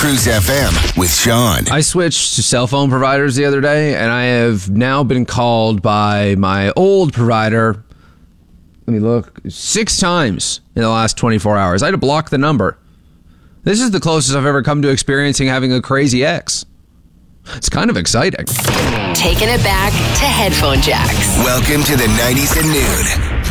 Cruise FM with Sean. I switched to cell phone providers the other day, and I have now been called by my old provider, let me look, 6 times in the last 24 hours. I had to block the number. This is the closest I've ever come to experiencing having a crazy ex. It's kind of exciting. Taking it back to headphone jacks. Welcome to the 90s at noon.